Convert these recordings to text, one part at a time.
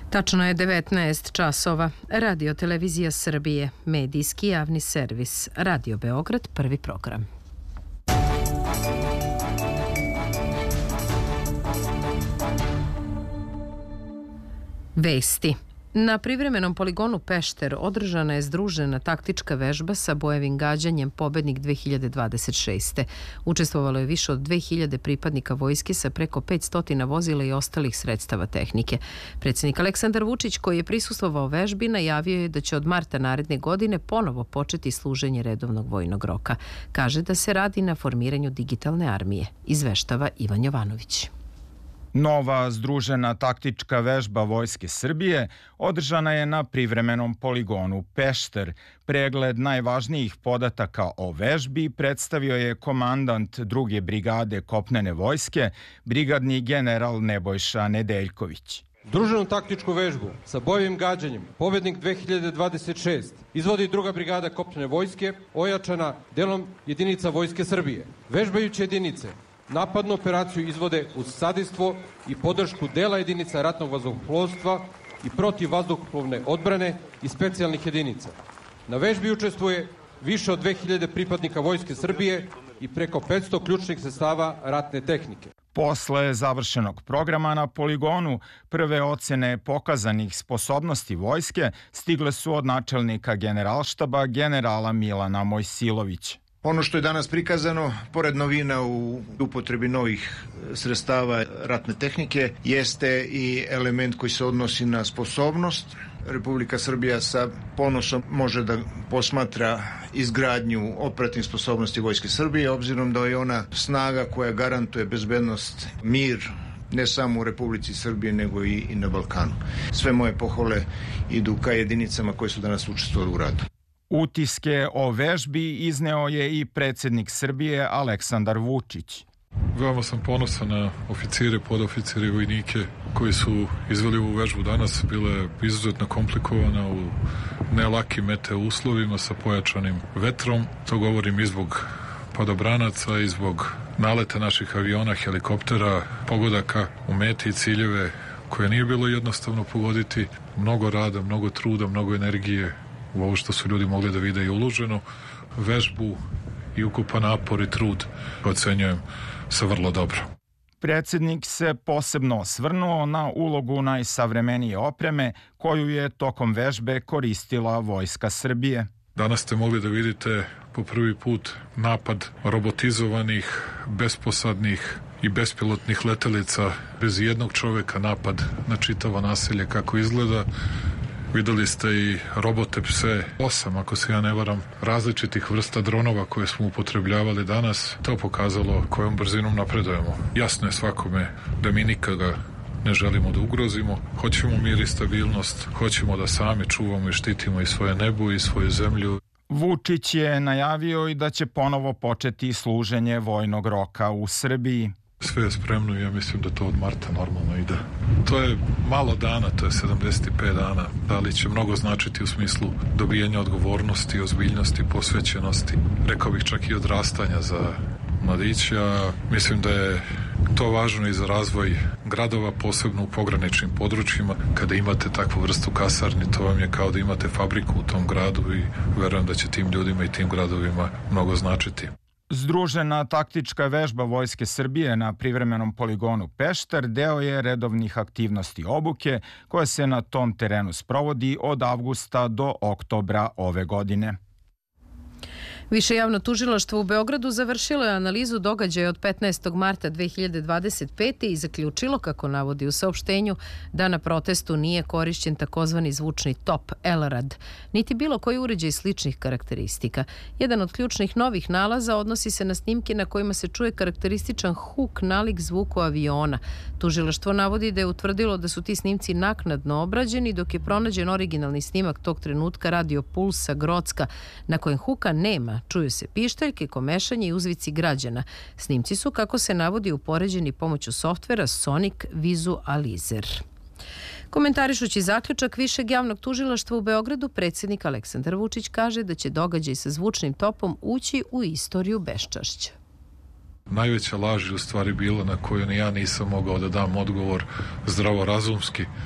Tačno je 19 časova. Radio Televizija Srbije, medijski javni servis, Radio Beograd, prvi program. Vesti. Na privremenom poligonu Pešter održana je združena taktička vežba sa bojevim gađanjem Pobednik 2026. Učestvovalo je više od 2000 pripadnika vojske sa preko 500 vozila i ostalih sredstava tehnike. Predsjednik Aleksandar Vučić, koji je prisustvovao vežbi, najavio je da će od marta naredne godine ponovo početi služenje redovnog vojnog roka. Kaže da se radi na formiranju digitalne armije, izveštava Ivan Jovanović. Nova združena taktička vežba Vojske Srbije održana je na privremenom poligonu Pešter. Pregled najvažnijih podataka o vežbi predstavio je komandant 2. brigade kopnene vojske, brigadni general Nebojša Nedeljković. Združenu taktičku vežbu sa bojevim gađanjem Pobednik 2026 izvodi 2. brigada kopnene vojske, ojačana delom jedinica Vojske Srbije. Vežbajuće jedinice napadnu operaciju izvode uz sadejstvo i podršku dela jedinica ratnog vazduhoplovstva i protivvazduhoplovne odbrane i specijalnih jedinica. Na vežbi učestvuje više od 2000 pripadnika Vojske Srbije i preko 500 ključnih sredstava ratne tehnike. Posle završenog programa na poligonu, prve ocene pokazanih sposobnosti vojske stigle su od načelnika Generalštaba generala Milana Mojsilovića. Ono što je danas prikazano, pored novina u upotrebi novih sredstava ratne tehnike, jeste i element koji se odnosi na sposobnost. Republika Srbija sa ponosom može da posmatra izgradnju operativnih sposobnosti Vojske Srbije, obzirom da je ona snaga koja garantuje bezbednost, mir, ne samo u Republici Srbije, nego i na Balkanu. Sve moje pohvale idu ka jedinicama koje su danas učestvovali u radu. Utiske o vežbi izneo je i predsjednik Srbije Aleksandar Vučić. Veoma sam ponosan na oficire, podoficire i vojnike koji su izveli ovu vežbu danas. Bila je izuzetno komplikovana u nelakim meteo uslovima sa pojačanim vetrom. To govorim i zbog padobranaca i zbog naleta naših aviona, helikoptera, pogodaka u meti i ciljeve koje nije bilo jednostavno pogoditi. Mnogo rada, mnogo truda, mnogo energije u ovo što su ljudi mogli da vide i uloženo, vežbu i ukupan napor i trud ocenjujem se vrlo dobro. Predsjednik se posebno osvrnuo na ulogu najsavremenije opreme koju je tokom vežbe koristila Vojska Srbije. Danas ste mogli da vidite po prvi put napad robotizovanih, besposadnih i bespilotnih letelica bez jednog čoveka, napad na čitavo naselje kako izgleda. Videli ste i robote pse, 8, ako se ja ne varam, različitih vrsta dronova koje smo upotrebljavali danas. To pokazalo kojom brzinom napredujemo. Jasno je svakome da mi nikada ne želimo da ugrozimo. Hoćemo mir i stabilnost, hoćemo da sami čuvamo i štitimo i svoje nebo i svoju zemlju. Vučić je najavio i da će ponovo početi služenje vojnog roka u Srbiji. Sve je spremno i ja mislim da to od marta normalno ide. To je malo dana, to je 75 dana, ali će mnogo značiti u smislu dobijanja odgovornosti, ozbiljnosti, posvećenosti, rekao bih čak i odrastanja za mladića. Mislim da je to važno i za razvoj gradova, posebno u pograničnim područjima. Kada imate takvu vrstu kasarni, to vam je kao da imate fabriku u tom gradu i verujem da će tim ljudima i tim gradovima mnogo značiti. Združena taktička vežba Vojske Srbije na privremenom poligonu Pešter deo je redovnih aktivnosti obuke koja se na tom terenu sprovodi od avgusta do oktobra ove godine. Više javno tužilaštvo u Beogradu završilo je analizu događaja od 15. marta 2025. i zaključilo, kako navodi u saopštenju, da na protestu nije korišćen takozvani zvučni top Elrad, niti bilo koji uređaj sličnih karakteristika. Jedan od ključnih novih nalaza odnosi se na snimke na kojima se čuje karakterističan huk nalik zvuku aviona. Tužilaštvo navodi da je utvrdilo da su ti snimci naknadno obrađeni, dok je pronađen originalni snimak tog trenutka radio Pulsa Grocka, na kojem huka nema. Čuju se pištaljke, komešanje i uzvici građana. Snimci su, kako se navodi, upoređeni pomoću softvera Sonic Visualizer. Komentarišući zaključak Višeg javnog tužilaštva u Beogradu, predsjednik Aleksandar Vučić kaže da će događaj sa zvučnim topom ući u istoriju beščašća. Najveća laž je u stvari bila na koju ni ja nisam mogao da dam odgovor zdravorazumski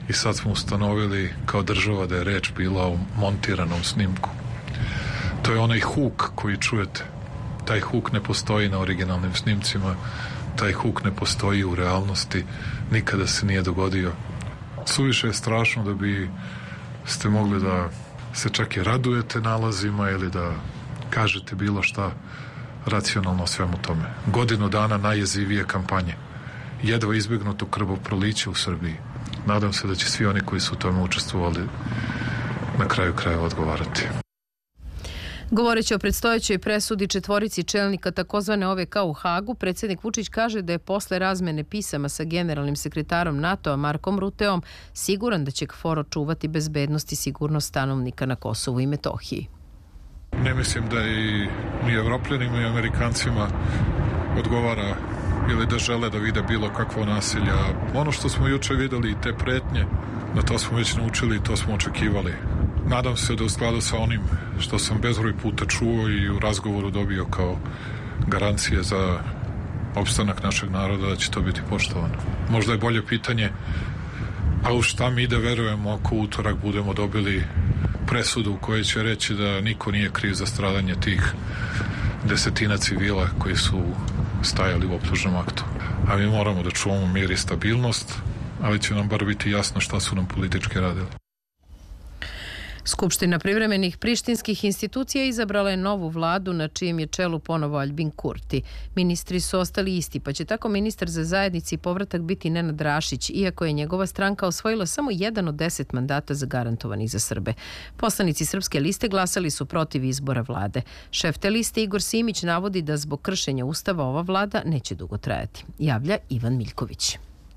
i sad smo ustanovili kao država da je reč bila o montiranom snimku. To je onaj huk koji čujete. Taj huk ne postoji na originalnim snimcima, taj huk ne postoji u realnosti, nikada se nije dogodio. Suviše je strašno da bi ste mogli da se čak i radujete nalazima ili da kažete bilo šta racionalno o svemu tome. Godinu dana najjezivije kampanje. Jedva izbjegnuto krvoproliće u Srbiji. Nadam se da će svi oni koji su u tome učestvovali na kraju krajeva odgovarati. Govoreći o predstojećoj presudi četvorici čelnika takozvane OVK u Hagu, predsjednik Vučić kaže da je posle razmene pisama sa generalnim sekretarom NATO-a Markom Ruteom siguran da će KFOR očuvati bezbednost i sigurnost stanovnika na Kosovu i Metohiji. Ne mislim da i ni Evropljanima i Amerikancima odgovara ili da žele da vide bilo kakvo nasilje. Ono što smo juče videli i te pretnje, na to smo već naučili i to smo očekivali. Nadam se da u skladu sa onim što sam bezbroj puta čuo i u razgovoru dobio kao garancije za opstanak našeg naroda da će to biti poštovano. Možda je bolje pitanje, a u šta mi da verujemo ako utorak budemo dobili presudu u kojoj će reći da niko nije kriv za stradanje tih desetina civila koji su stajali u optužnom aktu. A mi moramo da čuvamo mir i stabilnost, ali će nam bar biti jasno šta su nam politički radili. Skupština privremenih prištinskih institucija izabrala je novu vladu na čijem je čelu ponovo Aljbin Kurti. Ministri su ostali isti, pa će tako ministar za zajednici i povratak biti Nenad Rašić, iako je njegova stranka osvojila samo 1 od 10 mandata zagarantovanih za Srbe. Poslanici Srpske liste glasali su protiv izbora vlade. Šef te liste Igor Simić navodi da zbog kršenja Ustava ova vlada neće dugo trajati. Javlja Ivan Miljković.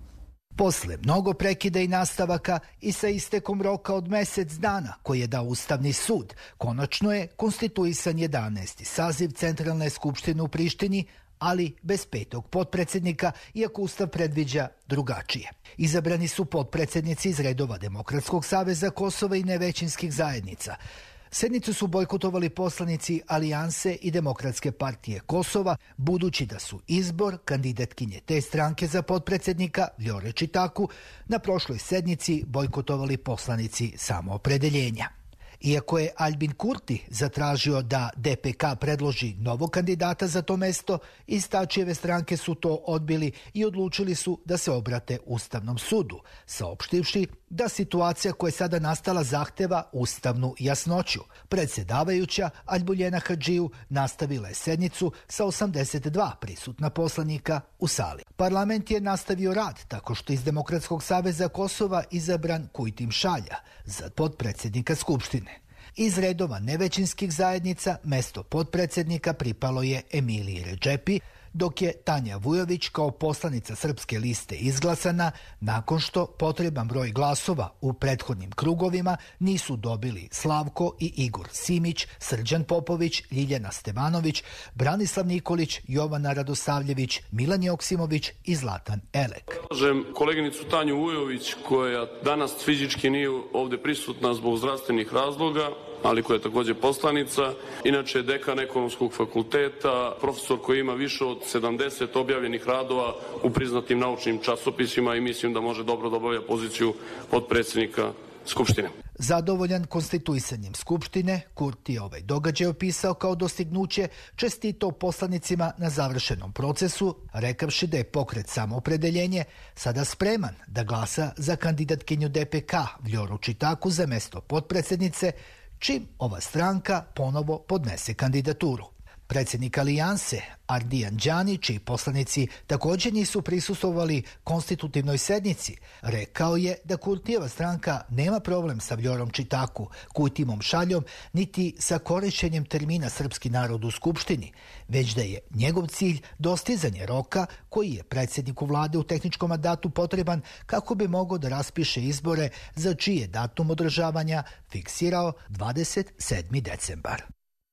Posle mnogo prekida i nastavaka i sa istekom roka od mesec dana koji je dao Ustavni sud, konačno je konstituisan 11. saziv Centralne skupštine u Prištini, ali bez 5. potpredsjednika, iako Ustav predviđa drugačije. Izabrani su potpredsjednici iz redova Demokratskog saveza Kosova i nevećinskih zajednica. Sednicu su bojkotovali poslanici Alijanse i Demokratske partije Kosova, budući da su izbor kandidatkinje te stranke za potpredsjednika Vljore Čitaku na prošloj sednici bojkotovali poslanici Samoopredeljenja. Iako je Aljbin Kurti zatražio da DPK predloži novog kandidata za to mesto, iz Tačijeve stranke su to odbili i odlučili su da se obrate Ustavnom sudu, saopštivši da situacija koja je sada nastala zahteva ustavnu jasnoću. Predsjedavajuća Aljbuljena Hadžiju nastavila je sednicu sa 82 prisutna poslanika u sali. Parlament je nastavio rad tako što iz Demokratskog saveza Kosova izabran Kujtim Šalja za potpredsjednika Skupštine. Iz redova nevećinskih zajednica mesto potpredsjednika pripalo je Emiliji Redžepi, dok je Tanja Vujović kao poslanica Srpske liste izglasana nakon što potreban broj glasova u prethodnim krugovima nisu dobili Slavko i Igor Simić, Srđan Popović, Ljiljana Stevanović, Branislav Nikolić, Jovana Radosavljević, Milan Joksimović i Zlatan Elek. Predlažem koleginicu Tanju Vujović, koja danas fizički nije ovdje prisutna zbog zdravstvenih razloga, ali koja je također poslanica. Inače je dekan ekonomskog fakulteta, profesor koji ima više od 70 objavljenih radova u priznatim naučnim časopisima i mislim da može dobro da obavlja poziciju potpredsjednika Skupštine. Zadovoljan konstituisanjem Skupštine, Kurti je ovaj događaj opisao kao dostignuće, čestitao poslanicima na završenom procesu, rekavši da je pokret Samoopredeljenje sada spreman da glasa za kandidatkinju DPK Vljoru Čitaku za mesto potpredsjednice, čim ova stranka ponovo podnese kandidaturu. Predsjednik Alijanse Ardijan Đani, čiji poslanici također nisu prisustvovali konstitutivnoj sednici, rekao je da Kurtijeva stranka nema problem sa Vljorom Čitaku, Kujtimom Šaljom, niti sa korišćenjem termina srpski narod u Skupštini, već da je njegov cilj dostizanje roka koji je predsjedniku vlade u tehničkom mandatu potreban kako bi mogao da raspiše izbore za čiji je datum održavanja fiksirao 27. decembar.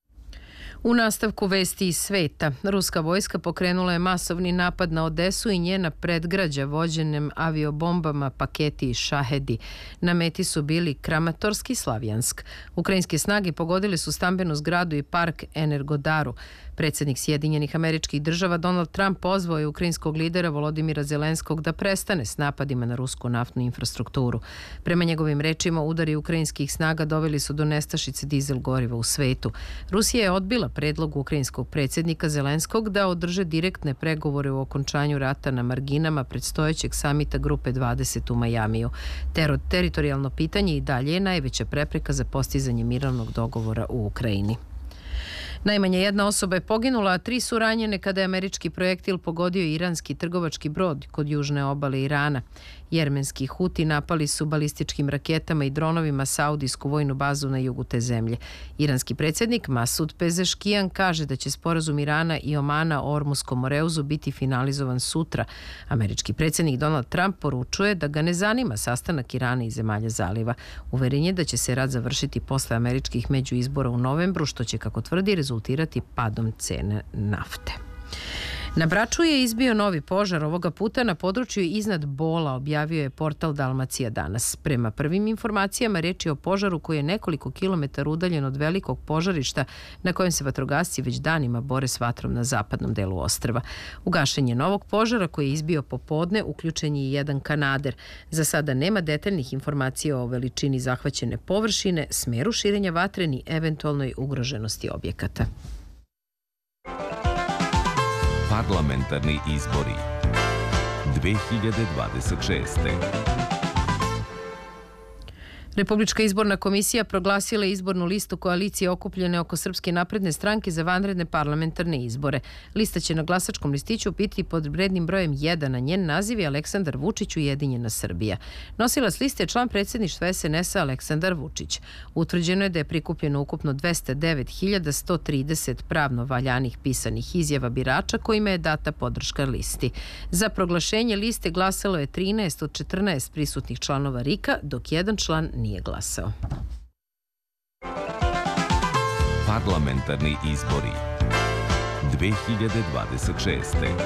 U nastavku vesti iz sveta, ruska vojska pokrenula je masovni napad na Odesu i njena predgrađa vođenim aviobombama paketi Šahedi. Na meti su bili Kramatorsk i Slavjansk. Ukrajinske snage pogodili su stambenu zgradu i park Energodaru. Predsjednik Sjedinjenih Američkih Država Donald Trump pozvao je ukrajinskog lidera Volodimira Zelenskog da prestane s napadima na rusku naftnu infrastrukturu. Prema njegovim rečima, udari ukrajinskih snaga doveli su do nestašice dizel goriva u svetu. Rusija je odbila predlog ukrajinskog predsjednika Zelenskog da održe direktne pregovore u okončanju rata na marginama predstojećeg samita Grupe 20 u Majamiju. Teritorijalno pitanje i dalje je najveća prepreka za postizanje mirovnog dogovora u Ukrajini. Najmanje jedna osoba je poginula, a 3 su ranjene kada je američki projektil pogodio iranski trgovački brod kod južne obale Irana. Jermenski Huti napali su balističkim raketama i dronovima saudijsku vojnu bazu na jugu te zemlje. Iranski predsjednik Masud Pezeškijan kaže da će sporazum Irana i Omana o Ormuskom moreuzu biti finalizovan sutra. Američki predsjednik Donald Trump poručuje da ga ne zanima sastanak Irana i zemalja zaliva. Uveren je da će se rat završiti posle američkih međuizbora u novembru, što će, kako tvrdi, rezultirati padom cene nafte. Na Braču je izbio novi požar, ovoga puta na području iznad Bola, objavio je portal Dalmacija danas. Prema prvim informacijama reč je o požaru koji je nekoliko kilometara udaljen od velikog požarišta na kojem se vatrogasci već danima bore s vatrom na zapadnom delu ostrva. U gašenje novog požara koji je izbio popodne uključen je i jedan kanader. Za sada nema detaljnih informacija o veličini zahvaćene površine, smeru širenja vatre ni eventualnoj ugroženosti objekata. Parlamentarni izbori 2026. Republička izborna komisija proglasila izbornu listu koalicije okupljene oko Srpske napredne stranke za vanredne parlamentarne izbore. Lista će na glasačkom listiću biti pod rednim brojem 1, a njen naziv je Aleksandar Vučić – Ujedinjena Srbija. Nosilac liste je član predsjedništva SNS-a Aleksandar Vučić. Utvrđeno je da je prikupljeno ukupno 209.130 pravno valjanih pisanih izjava birača kojima je data podrška listi. Za proglašenje liste glasalo je 13 od 14 prisutnih članova RIK-a, dok jedan član nije glasao. Parlamentarni izbori 2026.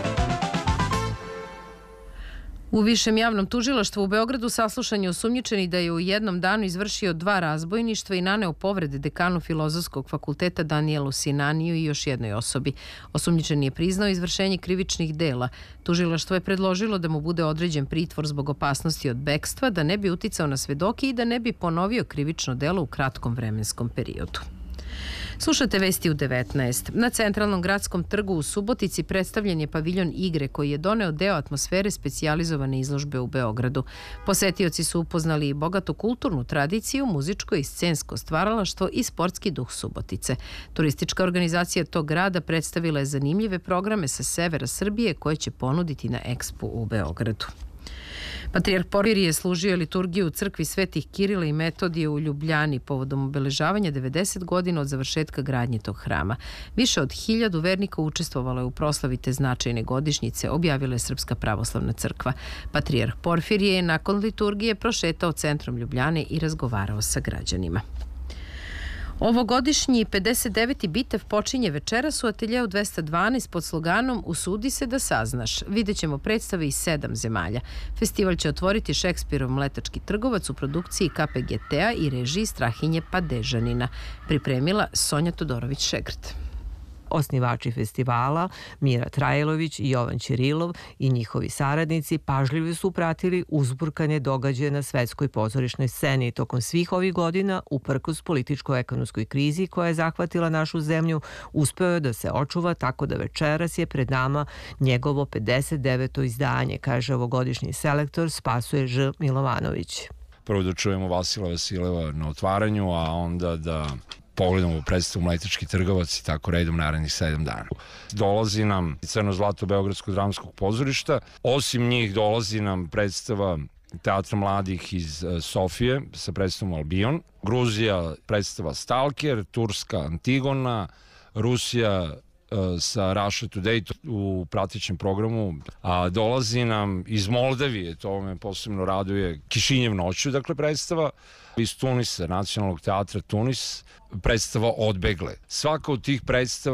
U Višem javnom tužilaštvu u Beogradu saslušan je osumnjičeni da je u jednom danu izvršio 2 razbojništva i naneo povrede dekanu Filozofskog fakulteta Danijelu Sinaniju i još jednoj osobi. Osumnjičeni je priznao izvršenje krivičnih dela. Tužilaštvo je predložilo da mu bude određen pritvor zbog opasnosti od bekstva, da ne bi uticao na svedoke i da ne bi ponovio krivično delo u kratkom vremenskom periodu. Slušate vesti u 19. Na Centralnom gradskom trgu u Subotici predstavljen je paviljon igre koji je doneo deo atmosfere specijalizovane izložbe u Beogradu. Posetioci su upoznali i bogatu kulturnu tradiciju, muzičko i scensko stvaralaštvo i sportski duh Subotice. Turistička organizacija tog grada predstavila je zanimljive programe sa severa Srbije koje će ponuditi na Expu u Beogradu. Patrijarh Porfirije je služio liturgiju u crkvi Svetih Kirila i Metodije u Ljubljani povodom obeležavanja 90 godina od završetka gradnje tog hrama. Više od 1000 vernika učestvovalo je u proslavi te značajne godišnjice, objavila je Srpska pravoslavna crkva. Patrijarh Porfirije je nakon liturgije prošetao centrom Ljubljane i razgovarao sa građanima. Ovogodišnji 59. bitev počinje večeras u ateljeu 212 pod sloganom Usudi se da saznaš. Vidjet ćemo predstave iz 7 zemalja. Festival će otvoriti Šekspirov Mletački trgovac u produkciji KPGT-a i režiji Strahinje Padežanina. Pripremila Sonja Todorović-Šegrt. Osnivači festivala, Mira Trajlović i Jovan Ćirilov i njihovi saradnici pažljivo su pratili uzburkane događaje na svetskoj pozorišnoj sceni tokom svih ovih godina, uprkos političko-ekonomskoj krizi koja je zahvatila našu zemlju, uspeo je da se očuva tako da večeras je pred nama njegovo 59. izdanje, kaže ovogodišnji selektor Spasoje Ž. Milovanović. Prvo da čujemo Vasila Vasileva na otvaranju, a onda da pogledamo predstavu Mletački trgovac i tako redom narednih 7 dana. Dolazi nam Crno zlato Beogradskog dramskog pozorišta. Osim njih dolazi nam predstava Teatra mladih iz Sofije sa predstavom Albion. Gruzija predstava Stalker, Turska Antigona, Rusija sa Russia Today u pratećem programu. A dolazi nam iz Moldavije, to me posebno raduje, Kišinjev noću, dakle predstava. Iz Tunisa, Nacionalnog teatra Tunis, predstava Odbegle. Svaka od tih predstava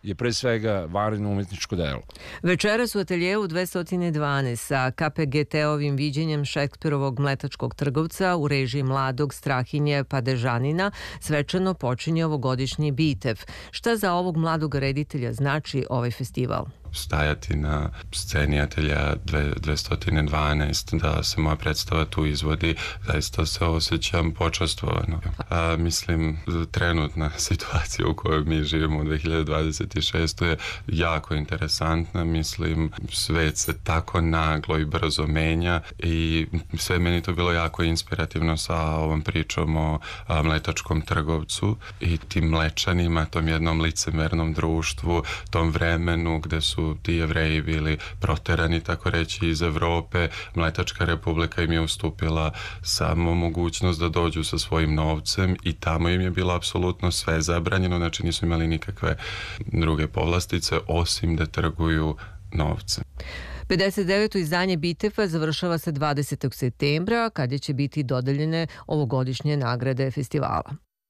je pre svega vanredno umetničko delo. Večeras u ateljevu 212 sa KPGT-ovim viđenjem Šekspirovog Mletačkog trgovca u režiji mladog Strahinje Padežanina svečano počinje ovogodišnji Bitev. Šta za ovog mladog reditelja znači ovaj festival? Stajati na sceni atelja 212, da se moja predstava tu izvodi, zaista se osjećam počastvovano. Mislim, trenutna situacija u kojoj mi živimo u 2026. je jako interesantna. Mislim, svet se tako naglo i brzo menja i sve meni to bilo jako inspirativno sa ovom pričom o mletačkom trgovcu i tim mlečanima, tom jednom licemernom društvu, tom vremenu gde su ti Jevreji bili proterani, tako reći, iz Evrope. Mletačka republika im je ustupila samo mogućnost da dođu sa svojim novcem i tamo im je bilo apsolutno sve zabranjeno, znači nisu imali nikakve druge povlastice osim da trguju novcem. 59. izdanje Bitefa završava se 20. septembra, kada će biti dodeljene ovogodišnje nagrade festivala.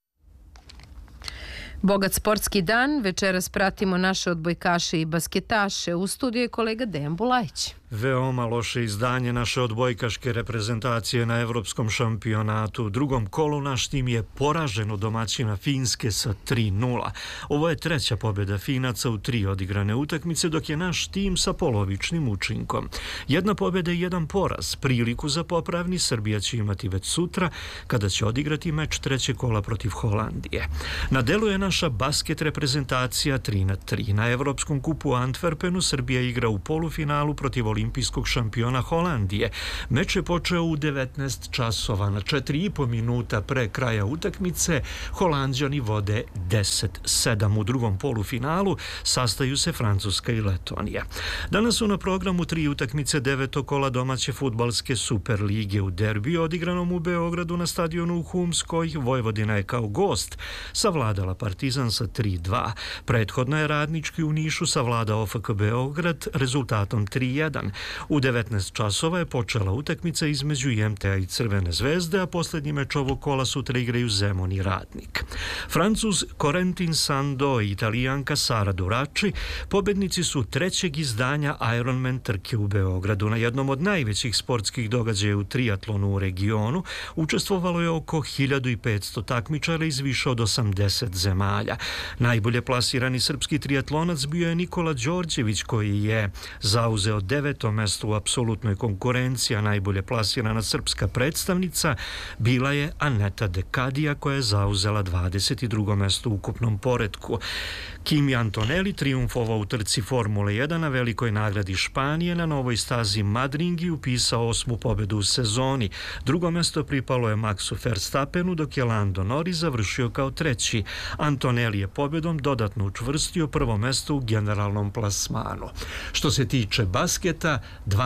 Bogat sportski dan, večeras pratimo naše odbojkaše i basketaše. U studiju je kolega Dejan Bulajić. Veoma loše izdanje naše odbojkaške reprezentacije na evropskom šampionatu. U drugom kolu naš tim je poražen od domaćina Finske sa 3:0. Ovo je treća pobjeda Finaca u 3 odigrane utakmice, dok je naš tim sa polovičnim učinkom. Jedna pobjeda i jedan poraz. Priliku za popravni Srbija će imati već sutra, kada će odigrati meč trećeg kola protiv Holandije. Na delu je naša basket reprezentacija 3:3. Na Evropskom kupu u Antwerpenu Srbija igra u polufinalu protiv olimpijskog šampiona Holandije. Meč je počeo u 19 časova. Na 4,5 minuta pre kraja utakmice Holanđani vode 10-7. U drugom polufinalu sastaju se Francuska i Letonija. Danas su na programu 3 utakmice 9. kola domaće fudbalske Super lige. U derbiju odigranom u Beogradu na stadionu u Humskoj, Vojvodina je kao gost savladala Partizan sa 3:2. Prethodno je Radnički u Nišu savladao OFK Beograd rezultatom 3:1. U 19 časova je počela utakmica između IMT-a i Crvene zvezde, a posljednji meč ovog kola sutra igraju Zemun i Radnik. Francuz Corentin Sando i Italijanka Sara Durači pobednici su trećeg izdanja Ironman trke u Beogradu. Na jednom od najvećih sportskih događaja u triatlonu u regionu učestvovalo je oko 1500 takmičara iz više od 80 zemalja. Najbolje plasirani srpski triatlonac bio je Nikola Đorđević, koji je zauzeo 9. mesto u apsolutnoj konkurenciji, a najbolje plasirana srpska predstavnica bila je Aneta Dekadija, koja je zauzela 22. mesto u ukupnom poretku. Kimi Antonelli triumfovao u trci Formule 1 na velikoj nagradi Španije na novoj stazi Madring i upisao 8. pobedu u sezoni. Drugo mesto pripalo je Maxu Verstappenu, dok je Lando Norris završio kao treći. Antonelli je pobedom dodatno učvrstio prvo mesto u generalnom plasmanu. Što se tiče basketa,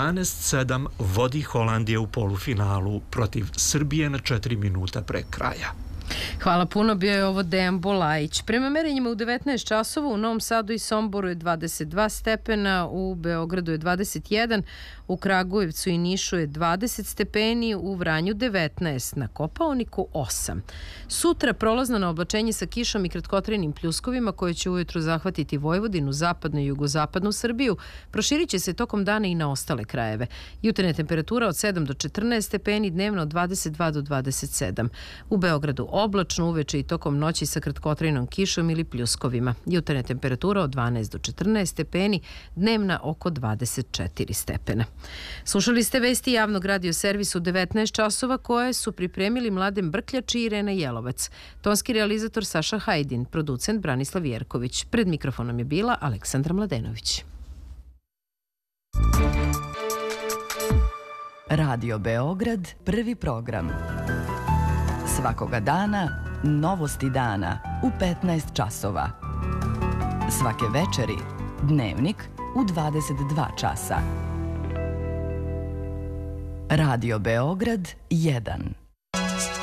12-7 vodi Holandija u polufinalu protiv Srbije na 4 minuta pre kraja. Hvala puno, bio je ovo Dejan Bulajić. Prema merenjima u 19 časova u Novom Sadu i Somboru je 22 stepena, u Beogradu je 21, u Kragujevcu i Nišu je 20 stepeni, u Vranju 19, na Kopaoniku 8. Sutra prolazno na oblačenje sa kišom i kratkotrajnim pljuskovima koje će ujutru zahvatiti Vojvodinu, zapadnu i jugozapadnu Srbiju, proširit će se tokom dana i na ostale krajeve. Jutarnja temperatura od 7 do 14 stepeni, dnevno od 22 do 27. U Beogradu oblačno, uveče i tokom noći sa kratkotrajnom kišom ili pljuskovima. Jutarnja temperatura od 12 do 14 stepeni, dnevna oko 24 stepena. Slušali ste vesti javnog radioservisa u 19 časova koje su pripremili Mladen Brkljač i Irena Jelovac. Tonski realizator Saša Hajdin, producent Branislav Jerković. Pred mikrofonom je bila Aleksandra Mladenović. Radio Beograd, prvi program. Svakoga dana, novosti dana u 15 časova. Svake večeri, dnevnik u 22 časa. Radio Beograd 1.